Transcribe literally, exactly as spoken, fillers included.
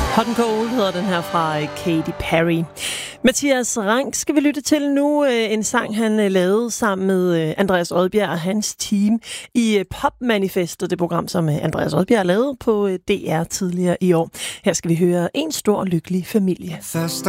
Hot and Cold hedder den her fra Katy Perry. Mathias Rank skal vi lytte til nu. En sang, han lavede sammen med Andreas Odbjerg og hans team i Popmanifestet, det program, som Andreas Odbjerg lavede på D R tidligere i år. Her skal vi høre En stor lykkelig familie. Første